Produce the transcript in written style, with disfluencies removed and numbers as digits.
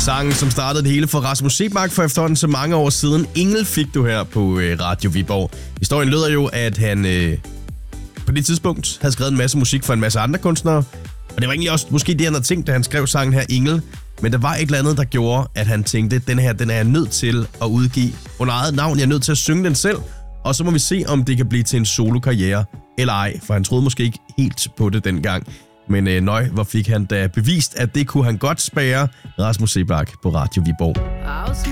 Sangen, som startede det hele for Rasmus Seebach for efterhånden så mange år siden. Engel fik du her på Radio Viborg. Historien lyder jo, at han på det tidspunkt havde skrevet en masse musik for en masse andre kunstnere. Og det var egentlig også måske det, han havde tænkt, da han skrev sangen her, Engel. Men der var et eller andet, der gjorde, at han tænkte, den er jeg nødt til at udgive under eget navn. Jeg er nødt til at synge den selv. Og så må vi se, om det kan blive til en solokarriere eller ej. For han troede måske ikke helt på det dengang. Men hvor fik han da bevist, at det kunne han godt spære. Rasmus Seebach på Radio Viborg.